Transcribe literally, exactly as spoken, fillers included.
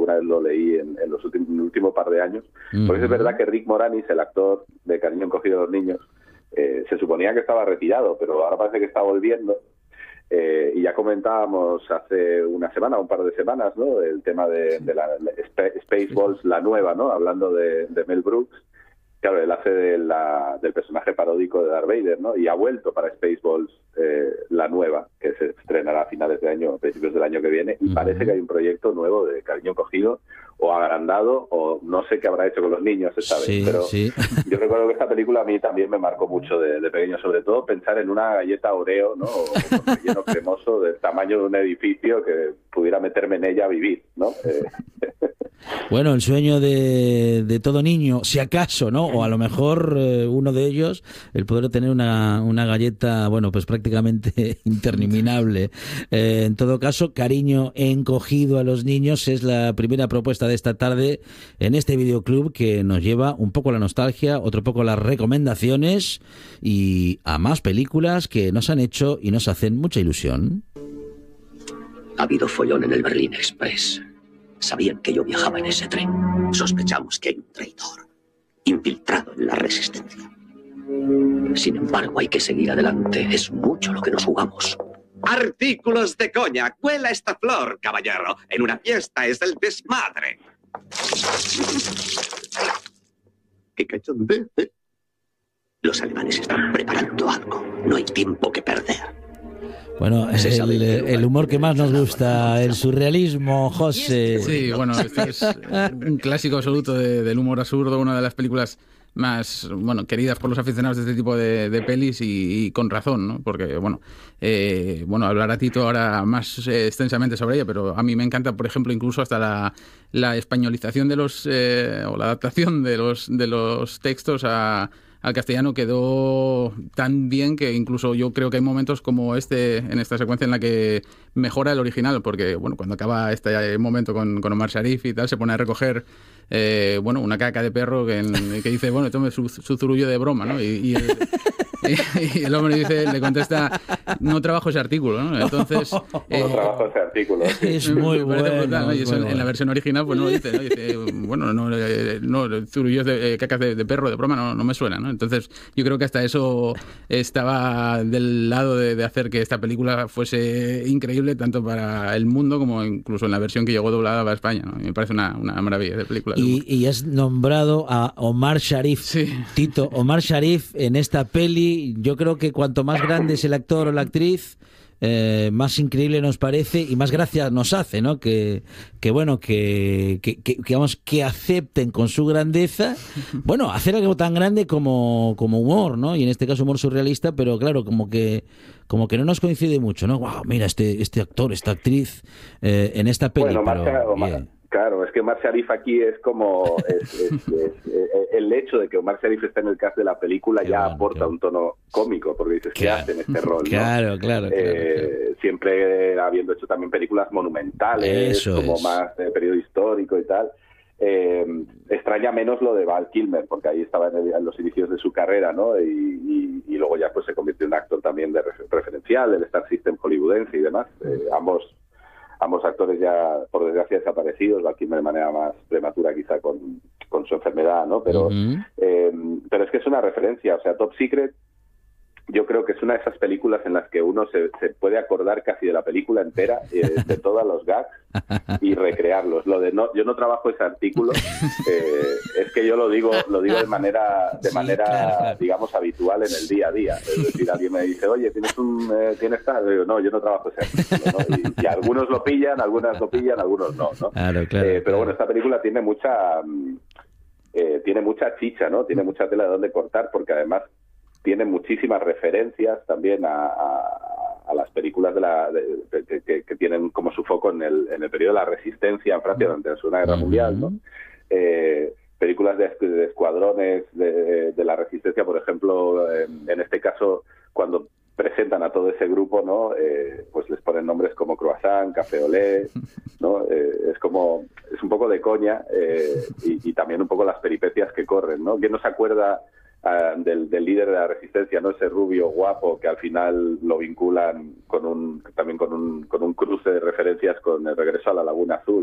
alguna vez lo leí en, en los últimos, en el último par de años. Uh-huh. Porque es verdad que Rick Moranis, el actor de Cariño encogido a los niños, eh, se suponía que estaba retirado, pero ahora parece que está volviendo. Eh, y ya comentábamos hace una semana, un par de semanas, ¿no? El tema de, de la, la Spaceballs, la nueva, ¿no? Hablando de, de Mel Brooks. Claro, él hace de la, del personaje paródico de Darth Vader, ¿no? Y ha vuelto para Spaceballs, eh, la nueva, que se estrenará a finales de año, a principios del año que viene. Y uh-huh. parece que hay un proyecto nuevo de Cariño encogido, o agrandado, o no sé qué habrá hecho con los niños esta vez. Sí, pero sí. Yo recuerdo que esta película a mí también me marcó mucho de, de pequeño, sobre todo pensar en una galleta Oreo, ¿no? O un relleno cremoso del tamaño de un edificio que pudiera meterme en ella a vivir, ¿no? Eh, Bueno, el sueño de, de todo niño, si acaso, ¿no? O a lo mejor eh, uno de ellos, el poder tener una, una galleta, bueno, pues prácticamente interminable. Eh, en todo caso, Cariño encogido a los niños es la primera propuesta de esta tarde en este videoclub que nos lleva un poco a la nostalgia, otro poco a las recomendaciones y a más películas que nos han hecho y nos hacen mucha ilusión. Ha habido follón en el Berlín Express. Sabían que yo viajaba en ese tren. Sospechamos que hay un traidor infiltrado en la resistencia. Sin embargo, hay que seguir adelante. Es mucho lo que nos jugamos. Artículos de coña. Cuela esta flor, caballero. En una fiesta es el desmadre. ¿Qué cachondeo? Los alemanes están preparando algo. No hay tiempo que perder. Bueno, el, el humor que más nos gusta, el surrealismo, José. Sí, bueno, esto es un clásico absoluto de, del humor absurdo, una de las películas más, bueno, queridas por los aficionados de este tipo de, de pelis y, y con razón, ¿no? Porque, bueno, eh, bueno, hablará Tito ahora más eh, extensamente sobre ella, pero a mí me encanta, por ejemplo, incluso hasta la, la españolización de los, eh, o la adaptación de los, de los textos a... al castellano quedó tan bien que incluso yo creo que hay momentos como este, en esta secuencia en la que mejora el original, porque bueno, cuando acaba este momento con, con Omar Sharif y tal, se pone a recoger eh, bueno, una caca de perro que, en, que dice, bueno, tome su, su zurullo de broma, ¿no? Y, y, el, y, y el hombre dice, le contesta, no trabajo ese artículo, ¿no? Entonces... Eh, no trabajo ese artículo. Sí. Es muy bueno. Brutal, ¿no? Y eso muy en, bueno. en la versión original pues no lo dice, ¿no? Dice, bueno, no, no zurullos de eh, cacas de, de perro, de broma, no, no me suena, ¿no? Entonces yo creo que hasta eso estaba del lado de, de hacer que esta película fuese increíble tanto para el mundo como incluso en la versión que llegó doblada para España, ¿no? Y me parece una, una maravilla de película. Y, y has nombrado a Omar Sharif, sí. Tito. Omar Sharif en esta peli, yo creo que cuanto más grande es el actor o la actriz, Eh, más increíble nos parece y más gracia nos hace, ¿no? Que, que bueno, que, que, que, que, vamos, que acepten con su grandeza, bueno, hacer algo tan grande como, como humor, ¿no? Y en este caso humor surrealista, pero claro, como que como que no nos coincide mucho, ¿no? Wow, mira, este, este actor, esta actriz eh, en esta peli. Bueno, pero, Omar, Omar, yeah. Claro, es que Omar Sharif aquí es como es, es, es, es, el hecho de que Omar Sharif está en el cast de la película Qué ya bueno, aporta claro. un tono cómico, porque dices, ¿qué Claro, hace en este rol? ¿no? Claro, claro, claro, eh, claro. Siempre habiendo hecho también películas monumentales, Eso como es. más de periodo histórico y tal. Eh, extraña menos lo de Val Kilmer, porque ahí estaba en, el, en los inicios de su carrera, ¿no? Y, y, y luego ya pues se convirtió en un actor también de refer- referencial del Star System hollywoodense y demás. Eh, ambos ambos actores ya, por desgracia, desaparecidos, Val Kilmer de manera más prematura quizá con, con su enfermedad, ¿no? Pero, uh-huh. eh, pero es que es una referencia, o sea, Top Secret yo creo que es una de esas películas en las que uno se, se puede acordar casi de la película entera, eh, de todos los gags y recrearlos. Lo de no, yo no trabajo ese artículo, eh, es que yo lo digo, lo digo de manera, de sí, manera, claro, claro. digamos, habitual en el día a día. Es decir, alguien me dice, oye, ¿tienes un, eh, tienes tal? Yo digo, no, yo no trabajo ese artículo, ¿no? Y, y algunos lo pillan, algunas lo pillan, algunos no, ¿no? Claro, claro, eh, pero claro. bueno, esta película tiene mucha, eh, tiene mucha chicha, ¿no? Tiene mucha tela de dónde cortar, porque además tiene muchísimas referencias también a, a, a las películas de la de, de, que, que tienen como su foco en el, en el periodo de la resistencia en Francia durante la Segunda Guerra uh-huh. Mundial, ¿no? Eh, películas de, de escuadrones de, de la resistencia, por ejemplo, en, en este caso, cuando presentan a todo ese grupo, ¿no? Eh, pues les ponen nombres como Croissant, Café Olé, ¿no? Eh, es como, es un poco de coña eh, y, y también un poco las peripecias que corren, ¿no? ¿Quién no se acuerda Uh, del, del líder de la resistencia, no ese rubio guapo que al final lo vinculan con un también con un con un cruce de referencias con el regreso a la Laguna Azul?